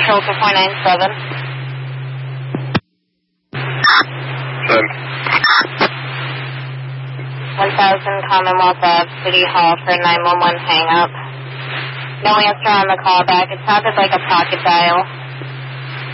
Control 2497. 1000 Commonwealth Ave, City Hall for 911 hang up. No answer on the call back. It sounded like a pocket dial.